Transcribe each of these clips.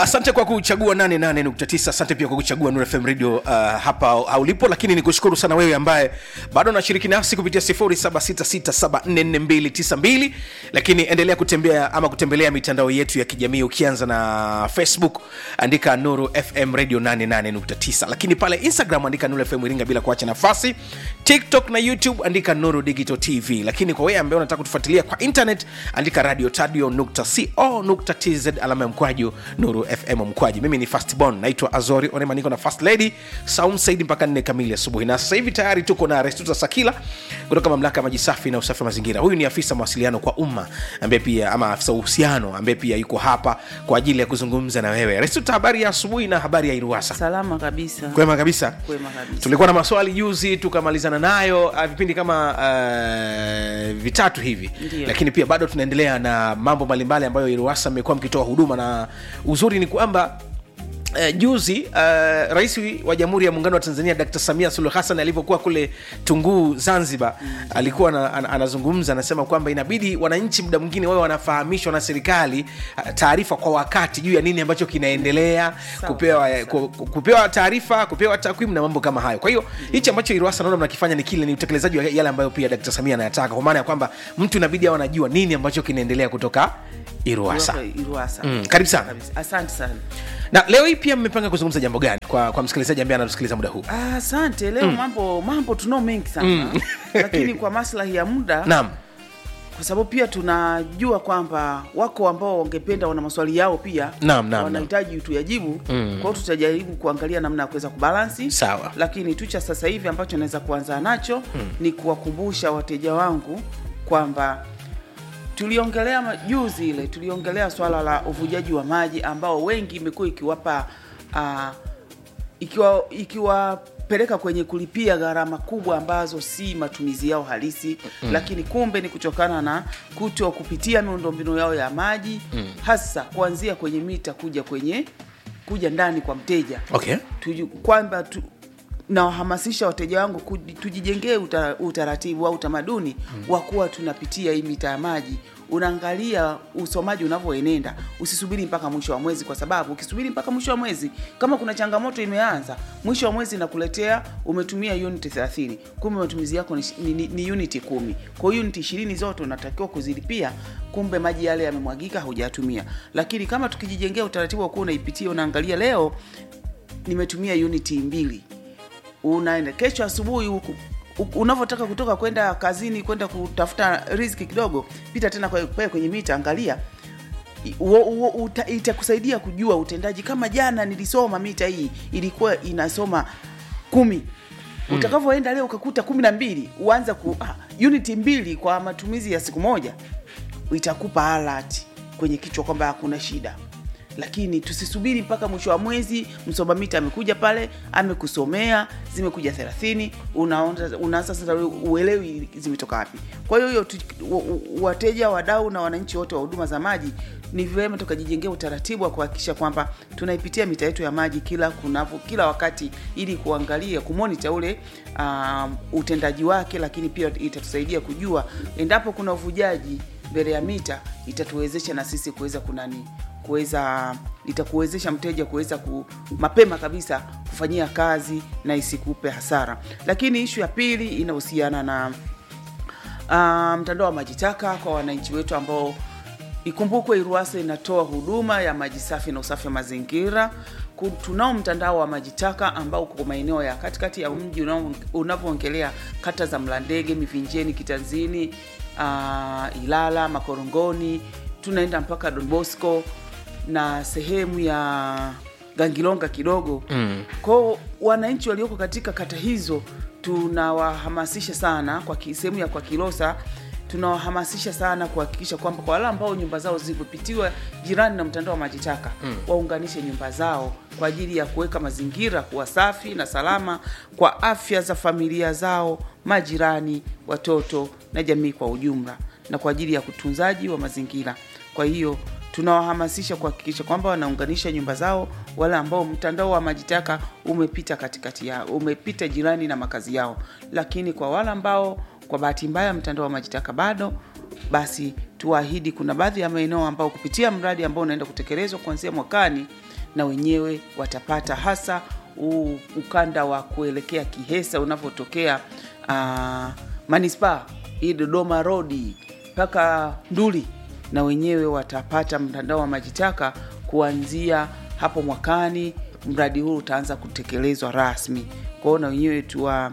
Asante kwa kuchagua 88.9. Asante pia kwa kuchagua Nuru FM Radio hapa ulipo, lakini nikushukuru sana wewe ambaye bado unashiriki nasi kupitia 0766744292. Lakini endelea kutembelea mitandao yetu ya kijamii, ukianza na Facebook andika Nuru FM Radio 88.9, lakini pale Instagram andika Nuru FM Iringa bila kuacha nafasi, TikTok na YouTube andika Nuru Digital TV, lakini kwa wewe ambaye unataka kutufuatilia kwa internet andika radiotadio.co.tz _ Nuru FM mkwaju. Mimi ni Fastborn, naitwa Azori Onema, niko na First Lady Saum Said mpaka 4 kamili asubuhi. Na sasa hivi tayari tuko na Restuta Sakila kutoka mamlaka ya maji safi na usafi wa mazingira. Huyu ni afisa mawasiliano kwa umma ambaye pia ama afisa uhusiano ambaye pia yuko hapa kwa ajili ya kuzungumza na wewe. Restuta, habari ya asubuhi na habari ya Iruwasa? Salama kabisa. Kwema kabisa. Kwema kabisa. Tulikuwa na maswali juzi tukamalizana nayo vipindi kama vitatu hivi. Ndiyo. Lakini pia bado tunaendelea na mambo mbalimbali ambayo Iruwasa mmekuwa mkitoa huduma, na uzuri ni kwamba juzi Rais wa Jamhuri ya Muungano wa Tanzania Dr. Samia Suluhu Hassan alipokuwa kule Tunguu Zanzibar, alikuwa anazungumza, anasema kwamba inabidi wananchi muda mwingine wao wanafahamishwa na serikali taarifa kwa wakati juu ya nini ambacho kinaendelea, kupewa taarifa, kupewa takwimu na mambo kama hayo. Kwa hiyo hichi ambacho Iruwasa naona mnakifanya ni kile, ni utekelezaji wa yale ambayo pia Dr. Samia anayataka, kwa maana ya kwamba mtu inabidi awe anajua nini ambacho kinaendelea kutoka Iruwasa. Karibu sana. Asante sana. Na leo hii pia mmepanga kuzungumza jambo gani kwa msikilizaji ambaye anatusikiliza muda huu? Asante. Leo mambo tunao mengi sana. Lakini kwa maslahi ya muda, naam, kwa sababu pia tunajua kwamba wako ambao wangependa, wana maswali yao pia, wanahitaji tuyajibu. Kwa hiyo tutajaribu kuangalia namna ya kuweza kubalansi. Sawa. Lakini tucha sasa hivi ambacho naweza kuanza nacho ni kuwakumbusha wateja wangu kwamba tuliongelea juzi tuliongelea swala la uvujaji wa maji ambao wengi imekuwa ikiwapeleka kwenye kulipia gharama kubwa ambazo si matumizi yao halisi. Lakini kumbe ni kutokana na kupitia miundombinu yao ya maji, hasa kuanzia kwenye mita kuja ndani kwa mteja. Okay. Kwamba na wahamasisha wateja wangu tujijengee utaratibu au utamaduni wa kuwa tunapitia hii mita ya maji. Unaangalia usomaji unavyoenenda, usisubiri mpaka mwisho wa mwezi, kwa sababu ukisubiri mpaka mwisho wa mwezi, kama kuna changamoto imeanza mwisho wa mwezi nakuletea umetumia unit 30, kumbe matumizi yako ni unit 10. Kwa hiyo unit 20 zote unatakiwa kuzilipia, kumbe maji yale yamemwagika, hujatumia. Lakini kama tukijijengea utaratibu wa kuwa unaipitia, unaangalia leo nimetumia unit 2, unaenda kesho asubuhi unavotaka kutoka kwenda kazini, kwenda kutafuta riziki kidogo, pita tena kwenye mita, angalia, itakusaidia kujua utendaji. Kama jana nilisoma mita hii ilikuwa inasoma 10, utakavyoenda leo ukakuta 12, uanza unit 2 kwa matumizi ya siku moja, itakupa alert kwenye kichwa kwamba hakuna shida. Lakini tusisubiri mpaka mwisho wa mwezi, msoma mita amekuja pale, amekusomea zimekuja 30, unaanza sasa uelewi zimetoka wapi. Kwa hiyo wateja, wadau na wananchi wote wa huduma za maji, ni vyema tukajijengea utaratibu wa kuhakikisha kwamba tunaipitia mita yetu ya maji kila wakati, ili kuangalia kumonitor ule utendaji wake. Lakini pia itatusaidia kujua endapo kuna uvujaji mbele ya mita, itatuwezesha na sisi itakuwezesha mteja kuweza mapema kabisa kufanyia kazi na isikupe hasara. Lakini issue ya pili inahusiana na mtandao wa maji taka kwa wananchi wetu, ambao ikumbukwe Iruwasa inatoa huduma ya maji safi na usafi wa mazingira. Tunao mtandao wa maji taka ambao uko maeneo ya katikati ya mji, unavyoongelea kata za Mlandege, Mivinjeni, Kitanzini, Ilala, Makorongoni, tunaenda mpaka Don Bosco na sehemu ya Gangilonga kidogo. Kwa wananchi walioko katika kata hizo tunawahamasisha sana, kwa sehemu ya kwa Kilosa tunawahamasisha sana kuhakikisha kwamba kwa wale ambao nyumba zao zilipitiwa jirani na mtandao wa maji taka, waunganishe nyumba zao kwa ajili ya kuweka mazingira kuwa safi na salama kwa afya za familia zao, majirani, watoto na jamii kwa ujumla, na kwa ajili ya kutunzaji wa mazingira. Kwa hiyo tunawahamasisha kuhakikisha kwamba wanaunganisha nyumba zao, wale ambao mtandao wa maji taka umepita katikati yao, umepita jirani na makazi yao. Lakini kwa wale ambao kwa bahati mbaya mtandao wa maji taka bado basi tuahidi kuna baadhi ya maeneo ambao kupitia mradi ambao unaenda kutekelezwa kuanzia mwakani, na wenyewe watapata, hasa ukanda wa kuelekea Kihesa unavyotokea manispaa hii Dodoma Road mpaka Nduli, na wenyewe watapata mtandao wa maji taka kuanzia hapo mwakani. Mradi huu utaanza kutekelezwa rasmi. Kwa hiyo na wenyewe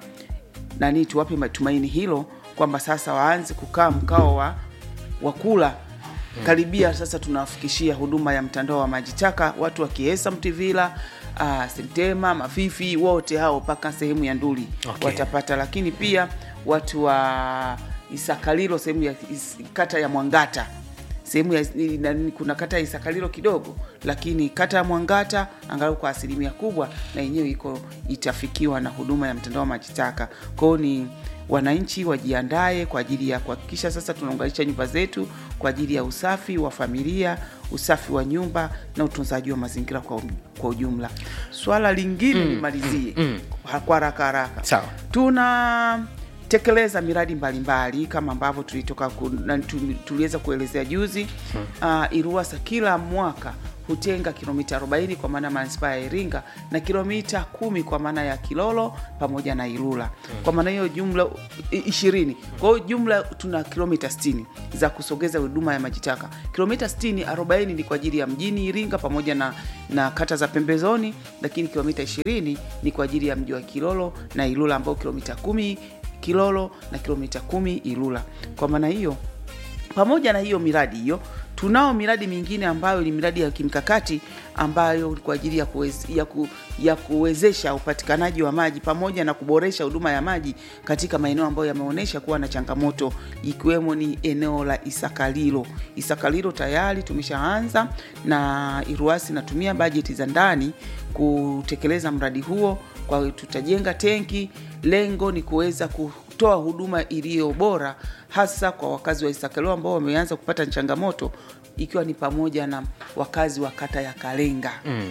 tuwape matumaini hilo kwamba sasa waanze kukaa mkao wa kula karibia. Sasa tunawafikishia huduma ya mtandao wa maji taka watu wa Kihesa, Mtivila, Sentema, Mafifi, wote hao mpaka sehemu ya Nduli watapata. Lakini pia watu wa Isakalilo, sehemu ya kata ya Mwangata, sehemu ya kuna kata ya Isakalilo kidogo, lakini kata ya Mwangata angalau kwa asilimia kubwa na yenyewe itafikiwa na huduma ya mtandao wa maji taka. Kwa hiyo ni wananchi wajiandae kwa ajili ya kuhakikisha sasa tunaunganisha nyumba zetu kwa ajili ya usafi wa familia, usafi wa nyumba na utunzaji wa mazingira kwa ujumla. Swala lingine nimalizie kwa haraka. Sawa. Tunatekeleza miradi mbalimbali kama ambavyo tuliweza kuelezea juzi. Iruwasa kila mwaka hutenga kilomita 40 kwa maana manispaa ya Iringa na kilomita 10 kwa maana ya Kilolo pamoja na Ilula. Kwa maana hiyo jumla 20. Kwa hiyo jumla tuna kilomita 60 za kusogeza huduma ya maji taka. Kilomita 60, 40 ni kwa ajili ya mjini Iringa pamoja na kata za pembezoni, lakini kilomita 20 ni kwa ajili ya mji wa Kilolo na Ilula, ambao kilomita 10 Kilolo na kilomita 10 Ilula. Kwa maana hiyo, pamoja na hiyo miradi hiyo, tunao miradi mingine ambayo ni miradi ya kimkakati ambayo kwa ajili ya kuwezesha upatikanaji wa maji pamoja na kuboresha huduma ya maji katika maeneo ambayo yameonyesha kuwa na changamoto, ikiwemo ni eneo la Isakalilo. Isakalilo tayari tumeshaanza na Iruwasa natumia bajeti za ndani kutekeleza mradi huo. Kwa hiyo tutajenga tenki, lengo ni kuweza kutoa huduma iliyo bora hasa kwa wakazi wa Isakalilo ambao wameanza kupata changamoto, ikiwa ni pamoja na wakazi wa kata ya Kalenga.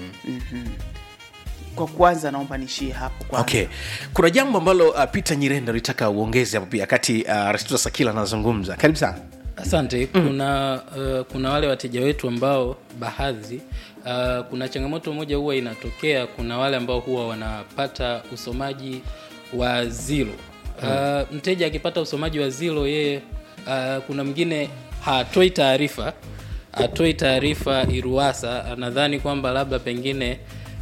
Kwa kwanza naomba nishie hapo kwanza. Okay. Kuna jambo ambalo Peter Nyirenda alitaka uongeze hapo pia kati Restuta Sakila anazungumza. Karibu sana. Asante. Kuna wale wateja wetu ambao baadhi kuna changamoto moja huwa inatokea. Kuna wale ambao huwa wanapata usomaji wa zero. Mteja akipata usomaji wa zero, yeye kuna mwingine hatoi taarifa Iruwasa, anadhani kwamba labda pengine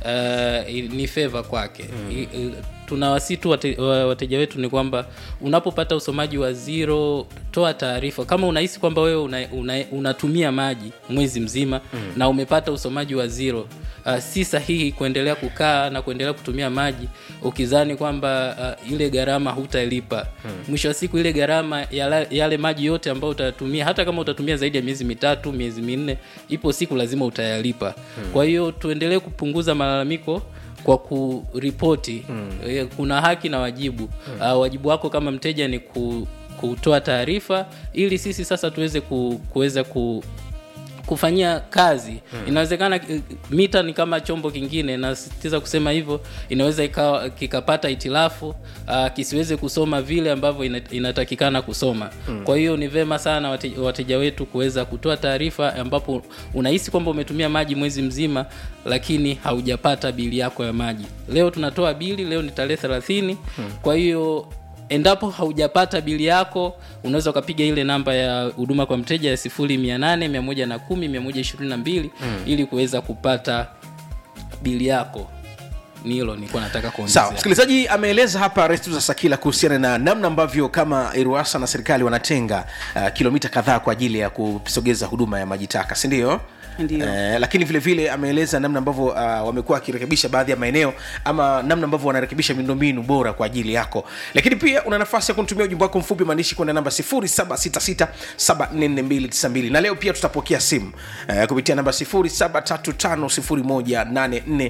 ni favor kwake. Tunawasitu wateja wetu ni kwamba unapopata usomaji wa zero, toa taarifa. Kama unahisi kwamba wewe unatumia maji mwezi mzima na umepata usomaji wa zero, si sahihi kuendelea kukaa na kuendelea kutumia maji ukizani kwamba ile gharama hutalipa. Mwisho wa siku ile gharama yale maji yote ambayo utatumia, hata kama utatumia zaidi ya miezi 3, miezi 4, ipo siku lazima utayalipa. Kwa hiyo tuendelee kupunguza malalamiko kwa kuripoti. Kuna haki na wajibu. Wajibu wako kama mteja ni kutoa taarifa ili sisi sasa tuweze kuweza kufanyia kazi. Inawezekana mita ni kama chombo kingine, na sisitiza kusema hivyo, inaweza kikapata itilafu, kisiweze kusoma vile ambavyo inatakikana kusoma. Kwa hiyo ni vema sana wateja wetu kuweza kutoa taarifa ambapo unahisi kwamba umetumia maji mwezi mzima lakini haujapata bili yako ya maji. Leo tunatoa bili, leo ni tarehe 30. Kwa hiyo endapo haujapata bili yako, unaweza ukapiga ile namba ya huduma kwa mteja ya 0800 110 122 ili kuweza kupata bili yako. Ni hilo nilikuwa nataka kuongezea. Sawa, msikilizaji ameeleza hapa Restuta Sakila kuhusiana na namna ambavyo kama Iruwasa na serikali wanatenga kilomita kadhaa kwa ajili ya kusogeza huduma ya maji taka, si ndio? Lakini vile vile ameeleza namna ambavyo wamekuwa wakirekebisha baadhi ya maeneo, ama namna ambavyo wanarekebisha miundombinu bora kwa ajili yako. Lakini pia una nafasi ya kunitumia ujumbe wako mfupi maandishi kwenda namba 0766744292, na leo pia tutapokea simu kupitia namba 0735018440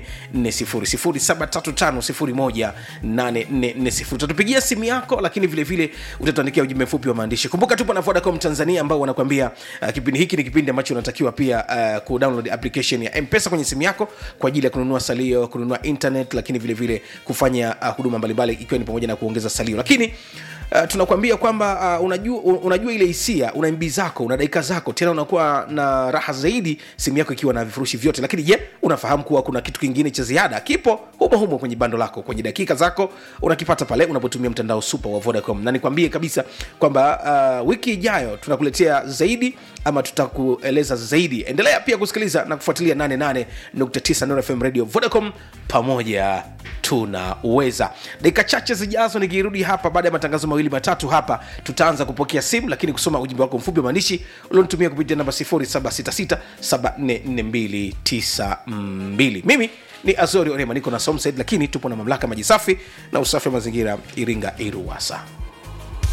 0735018440. Utatupigia simu yako, lakini vile vile utatuandikia ujumbe mfupi wa maandishi. Kumbuka tupo na Vodacom Tanzania ambao wanakuambia kipindi hiki ni kipindi ambacho unatakiwa pia kudownload application ya M-Pesa kwenye simu yako kwa ajili ya kununua salio, kununua internet, lakini vile vile kufanya huduma mbalimbali ikiwa ni pamoja na kuongeza salio. Lakini tunakwambia kwamba unajua ile hisia, una MB zako, una dakika zako, tena unakuwa na raha zaidi simu yako ikiwa na vifurushi vyote. Lakini je, unafahamu kuwa kuna kitu kingine cha ziada kipo humo kwenye bando lako, kwenye dakika zako unakipata pale unapotumia mtandao super wa Vodacom. Na nikwambie kabisa kwamba wiki ijayo tunakuletea zaidi, ama tutakueleza zaidi. Endelea pia kusikiliza na kufuatilia 88.9 Nuru FM Radio. Vodacom, pamoja tunaweza. Dakika chache zijazo nikirudi hapa baada ya matangazo mawili matatu hapa, tutaanza kupokea simu, lakini kusoma ujumbe wako mfupi wa maandishi ulionitumia kupitia namba 0766744292. Mimi ni Azori Orema, niko na Somsaid, lakini tupo na mamlaka maji safi na usafi wa mazingira Iringa Iruwasa.